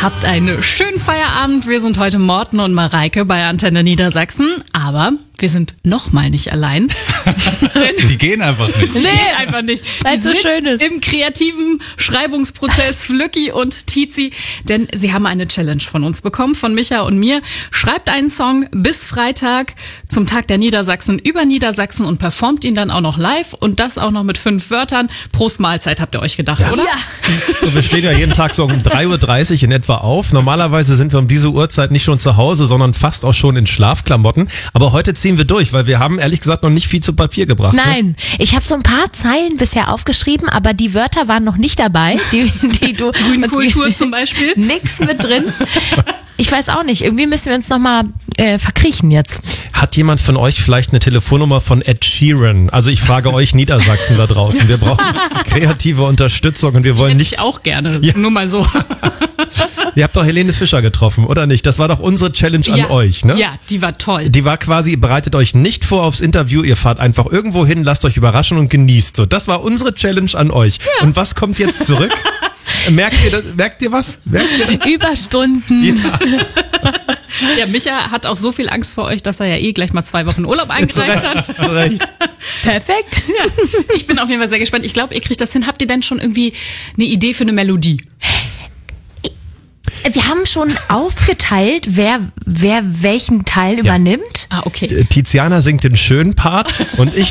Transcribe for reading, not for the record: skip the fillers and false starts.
Habt einen schönen Feierabend. Wir sind heute Morten und Mareike bei Antenne Niedersachsen, aber wir sind nochmal nicht allein. Die gehen einfach nicht. Nee, einfach nicht. Weil es so schön ist. Im kreativen Schreibungsprozess Flücki und Tizi, denn sie haben eine Challenge von uns bekommen, von Micha und mir. Schreibt einen Song bis Freitag zum Tag der Niedersachsen über Niedersachsen und performt ihn dann auch noch live und das auch noch mit 5 Wörtern. Prost Mahlzeit, habt ihr euch gedacht, oder? Ja. So, wir stehen ja jeden Tag so um 3.30 Uhr in etwa auf. Normalerweise sind wir um diese Uhrzeit nicht schon zu Hause, sondern fast auch schon in Schlafklamotten. Aber heute ziehen wir durch, weil wir haben ehrlich gesagt noch nicht viel zu Papier gebracht. Nein, ich habe so ein paar Zeilen bisher aufgeschrieben, aber die Wörter waren noch nicht dabei, die du... Grünkultur zum Beispiel. Nix mit drin. Ich weiß auch nicht, irgendwie müssen wir uns nochmal verkriechen jetzt. Hat jemand von euch vielleicht eine Telefonnummer von Ed Sheeran? Also ich frage euch Niedersachsen da draußen. Wir brauchen kreative Unterstützung und wir wollen Hätte nicht... ich auch gerne, Ja. nur mal so. Ihr habt doch Helene Fischer getroffen, oder nicht? Das war doch unsere Challenge an euch, ne? Ja, die war toll. Die war quasi, bereitet euch nicht vor aufs Interview, ihr fahrt einfach irgendwo hin, lasst euch überraschen und genießt. So, das war unsere Challenge an euch. Ja. Und was kommt jetzt zurück? Merkt ihr was? Überstunden. Ja. Ja, Micha hat auch so viel Angst vor euch, dass er ja gleich mal 2 Wochen Urlaub eingereicht hat. Zu Recht. Perfekt. Ja, ich bin auf jeden Fall sehr gespannt. Ich glaube, ihr kriegt das hin. Habt ihr denn schon irgendwie eine Idee für eine Melodie? Wir haben schon aufgeteilt, wer welchen Teil übernimmt. Ah, okay. Tiziana singt den schönen Part und ich